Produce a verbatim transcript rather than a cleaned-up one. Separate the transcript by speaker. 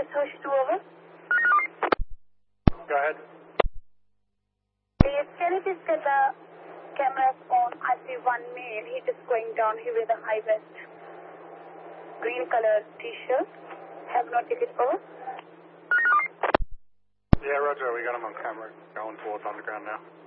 Speaker 1: Yes, Hershey two over.
Speaker 2: Go ahead.
Speaker 1: Yes, can you please get the cameras on? I see one male. He is going down. He wear the high vest, green color t-shirt. Have no ticket over.
Speaker 2: Yeah, Roger. We got him on camera going towards underground now.